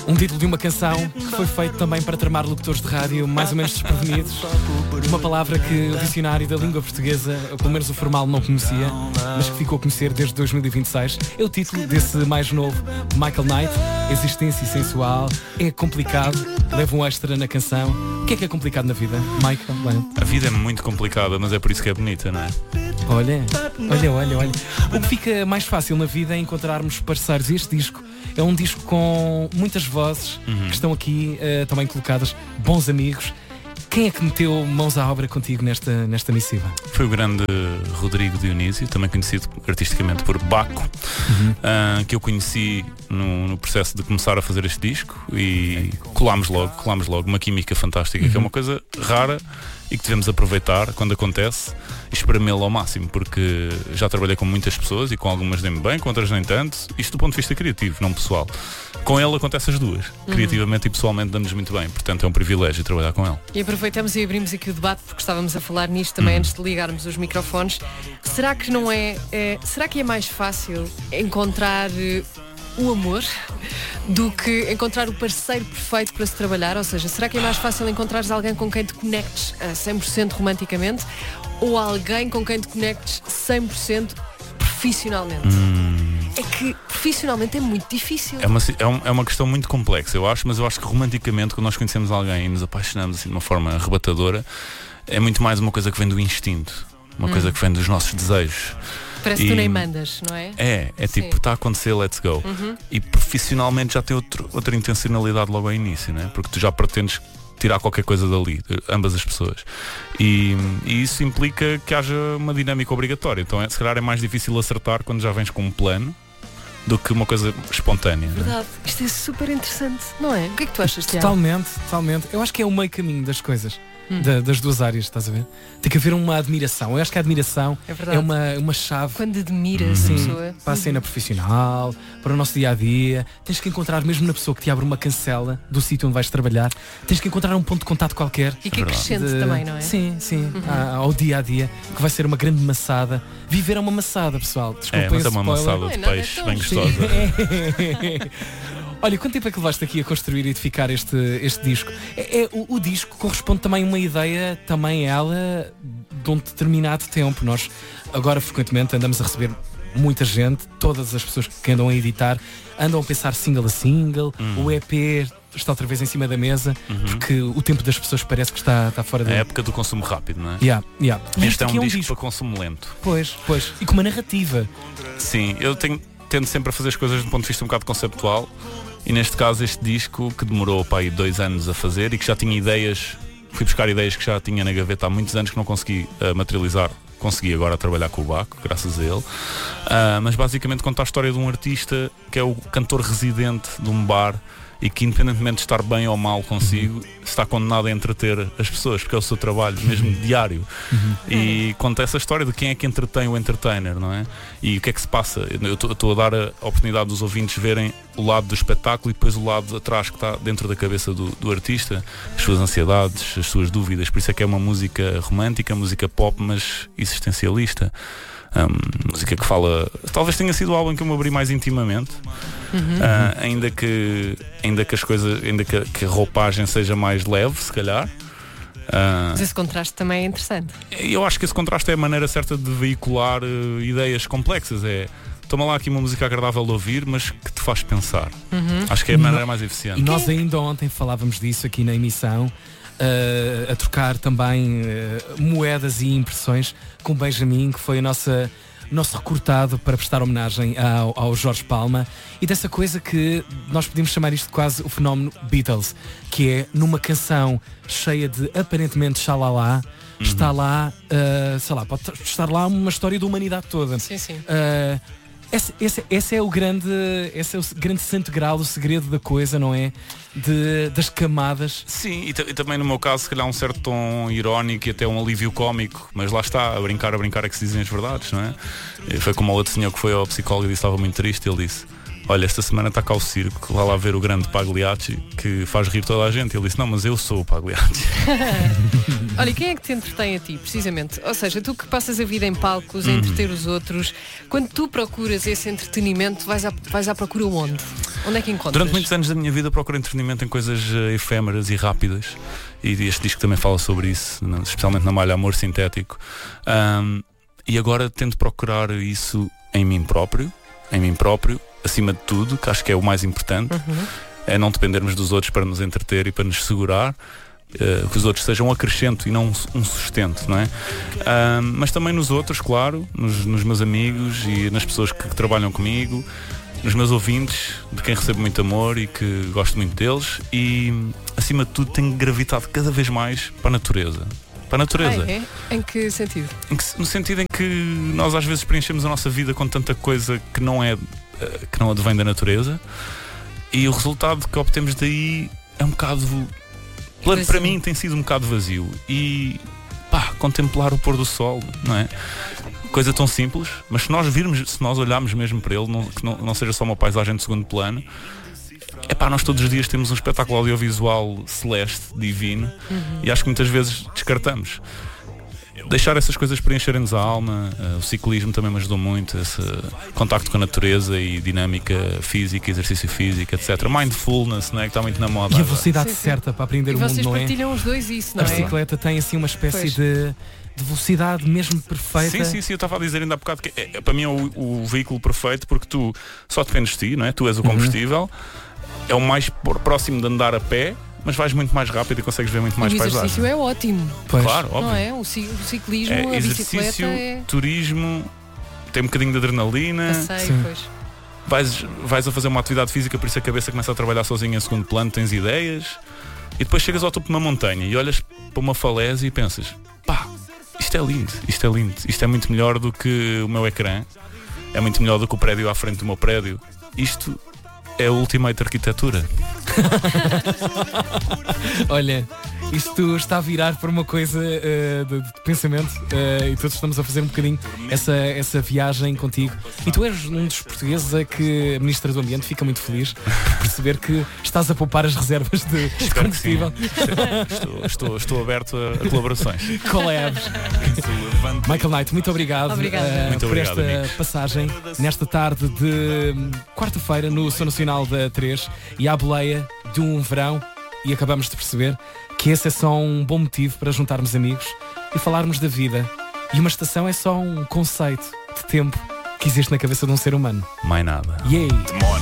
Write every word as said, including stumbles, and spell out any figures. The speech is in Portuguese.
Um título de uma canção que foi feito também para tramar locutores de rádio mais ou menos desprevenidos. Uma palavra que o dicionário da língua portuguesa, pelo menos o formal, não conhecia, mas que ficou a conhecer desde dois mil e vinte e seis. É o título desse mais novo Michael Knight. Existência sensual. É complicado. Leva um extra na canção. O que é que é complicado na vida, Michael? Bem. A vida é muito complicada, mas é por isso que é bonita, não é? Olha, olha, olha, olha. O que fica mais fácil na vida é encontrarmos parceiros. E este disco é um disco com muitas vozes uhum. que estão aqui uh, também colocadas, bons amigos. Quem é que meteu mãos à obra contigo nesta, nesta missiva? Foi o grande Rodrigo Dionísio, também conhecido artisticamente por Baco, uhum. uh, que eu conheci no, no processo de começar a fazer este disco e colámos logo, colámos logo uma química fantástica, uhum. que é uma coisa rara e que devemos aproveitar quando acontece e espremê-lo ao máximo, porque já trabalhei com muitas pessoas e com algumas dei-me bem, com outras nem tanto, isto do ponto de vista criativo, não pessoal. Com ele acontece as duas, uhum. criativamente e pessoalmente damos muito bem, portanto é um privilégio trabalhar com ele. E aproveitamos e abrimos aqui o debate porque estávamos a falar nisto também uhum. antes de ligarmos os microfones. Será que não é, é será que é mais fácil encontrar o amor do que encontrar o parceiro perfeito para se trabalhar? Ou seja, será que é mais fácil encontrares alguém com quem te conectes a cem por cento romanticamente ou alguém com quem te conectes cem por cento profissionalmente? Hum. É que profissionalmente é muito difícil. É uma, é, um, é uma questão muito complexa, eu acho, mas eu acho que romanticamente, quando nós conhecemos alguém e nos apaixonamos assim de uma forma arrebatadora, é muito mais uma coisa que vem do instinto, uma hum. coisa que vem dos nossos desejos. Parece que tu nem mandas, não é? É, é tipo, está a acontecer, let's go. Uhum. E profissionalmente já tem outro, outra intencionalidade logo ao início, não é? Porque tu já pretendes tirar qualquer coisa dali, ambas as pessoas. E, e isso implica que haja uma dinâmica obrigatória. Então, é, se calhar é mais difícil acertar quando já vens com um plano do que uma coisa espontânea. Verdade. É? Isto é super interessante, não é? O que é que tu achas, Tiago? Totalmente, totalmente. Eu acho que é o meio caminho das coisas. Hum. Da, das duas áreas, estás a ver? Tem que haver uma admiração. Eu acho que a admiração é, é uma, uma chave. Quando admiras hum. a pessoa para a cena profissional, para o nosso dia-a-dia, tens que encontrar mesmo na pessoa que te abre uma cancela do sítio onde vais trabalhar. Tens que encontrar um ponto de contato qualquer. E que acrescente de... também, não é? Sim, sim, uhum. a, ao dia-a-dia, que vai ser uma grande maçada. Viver é uma maçada, pessoal. Desculpem, é, mas é uma spoiler. maçada de não é peixe tão... bem gostosa. Olha, quanto tempo é que levaste aqui a construir e edificar este, este disco? É, é, o, o disco corresponde também a uma ideia, também ela, de um determinado tempo. Nós agora frequentemente andamos a receber muita gente, todas as pessoas que andam a editar andam a pensar single a single, uhum. o E P está outra vez em cima da mesa, uhum. porque o tempo das pessoas parece que está, está fora da... É a época do consumo rápido, não é? Yeah, yeah. Este é um, é um disco, disco para consumo lento. Pois, pois. E com uma narrativa. Sim, eu tenho, tendo sempre a fazer as coisas de um ponto de vista um bocado conceptual. E neste caso este disco que demorou para aí dois anos a fazer e que já tinha ideias, fui buscar ideias que já tinha na gaveta há muitos anos que não consegui uh, materializar, consegui agora trabalhar com o Baco, graças a ele, uh, mas basicamente conta a história de um artista que é o cantor residente de um bar e que independentemente de estar bem ou mal consigo, uhum. está condenado a entreter as pessoas, porque é o seu trabalho mesmo uhum. diário. Uhum. E conta essa história de quem é que entretém o entertainer, não é? E o que é que se passa. Eu estou a dar a oportunidade dos ouvintes verem o lado do espetáculo e depois o lado de atrás que está dentro da cabeça do, do artista, as suas ansiedades, as suas dúvidas. Por isso é que é uma música romântica, música pop, mas existencialista. Um, música que fala, talvez tenha sido o álbum que eu me abri mais intimamente, uhum. uh, ainda que ainda que as coisas, ainda que, que a roupagem seja mais leve, se calhar. Uh, Mas esse contraste também é interessante. Eu acho que esse contraste é a maneira certa de veicular uh, ideias complexas. É, toma lá aqui uma música agradável de ouvir, mas que te faz pensar. Uhum. Acho que é a maneira mais eficiente. E nós ainda ontem falávamos disso aqui na emissão. Uh, a trocar também uh, moedas e impressões com o Benjamin, que foi a nossa, nosso recrutado para prestar homenagem ao, ao Jorge Palma, e dessa coisa que nós podemos chamar isto de quase o fenómeno Beatles, que é numa canção cheia de aparentemente xalala, uhum. está lá, uh, sei lá, pode estar lá uma história da humanidade toda. Sim, sim. Uh, Esse, esse, esse é o grande esse é o grande santo grau, o segredo da coisa, não é? De, das camadas. Sim, e, t- e também no meu caso se calhar um certo tom irónico e até um alívio cómico, mas lá está, a brincar, a brincar é que se dizem as verdades, não é? E foi como o outro senhor que foi ao psicólogo e disse que estava muito triste, ele disse: olha, esta semana está cá o circo, vai lá ver o grande Pagliacci que faz rir toda a gente. Ele disse, não, mas eu sou o Pagliacci. Olha, e quem é que te entretém a ti, precisamente? Ou seja, tu que passas a vida em palcos, a entreter os outros, quando tu procuras esse entretenimento, vais à, vais à procura onde? Onde é que encontras? Durante muitos anos da minha vida procuro entretenimento em coisas uh, efêmeras e rápidas, e este disco também fala sobre isso, especialmente na malha Amor Sintético. Um, e agora tento procurar isso em mim próprio, em mim próprio, acima de tudo, que acho que é o mais importante, uhum. é não dependermos dos outros para nos entreter e para nos segurar, uh, que os outros sejam um acrescento e não um, um sustento, não é? Uh, mas também nos outros, claro, nos, nos meus amigos e nas pessoas que, que trabalham comigo, nos meus ouvintes, de quem recebo muito amor e que gosto muito deles, e acima de tudo tenho gravitado cada vez mais para a natureza. Para a natureza. Ah, é? Em que sentido? Em que, no sentido em que nós às vezes preenchemos a nossa vida com tanta coisa que não é, que não advém da natureza, e o resultado que obtemos daí é um bocado, para, para mim tem sido um bocado vazio. E pá, contemplar o pôr do sol, não é? Coisa tão simples, mas se nós virmos, se nós olharmos mesmo para ele, não, que não, não seja só uma paisagem de segundo plano, é pá, nós todos os dias temos um espetáculo audiovisual celeste, divino, uhum. e acho que muitas vezes descartamos. Deixar essas coisas preencherem-nos a alma, uh, o ciclismo também me ajudou muito, esse contacto com a natureza e dinâmica física, exercício físico, etcétera. Mindfulness, não é? Que está muito na moda. E a velocidade sim, sim. certa para aprender e o mundo, não é? vocês partilham os dois isso, não a é? A bicicleta tem assim uma espécie de, de velocidade mesmo perfeita. Sim, sim, sim, eu estava a dizer ainda há bocado que é, para mim é o, o veículo perfeito, porque tu só dependes de ti, não é? Tu és o combustível, uhum. é o mais próximo de andar a pé, mas vais muito mais rápido e consegues ver muito mais paisagem. O exercício paisagem. é ótimo. Pois. Claro, óbvio. Não é? O ciclismo, é, a exercício, bicicleta é... turismo, tem um bocadinho de adrenalina. Sei, pois. Vais, vais a fazer uma atividade física, por isso a cabeça começa a trabalhar sozinha em segundo plano, tens ideias, e depois chegas ao topo de uma montanha e olhas para uma falésia e pensas, pá, isto é lindo, isto é lindo, isto é muito melhor do que o meu ecrã, é muito melhor do que o prédio à frente do meu prédio. Isto é a ultimate arquitetura. Olha, isto está a virar para uma coisa uh, de, de pensamento uh, e todos estamos a fazer um bocadinho essa, essa viagem contigo. E tu és um dos portugueses a que a Ministra do Ambiente fica muito feliz por perceber que estás a poupar as reservas de, de combustível. Estou, estou, estou aberto a, a colaborações. Collabs. Michael Knight, muito obrigado, uh, muito por obrigado, esta amigos. passagem nesta tarde de quarta-feira no Som Nacional da três e à boleia de um verão, e acabamos de perceber que esse é só um bom motivo para juntarmos amigos e falarmos da vida. E uma estação é só um conceito de tempo que existe na cabeça de um ser humano. Mais nada. Yay!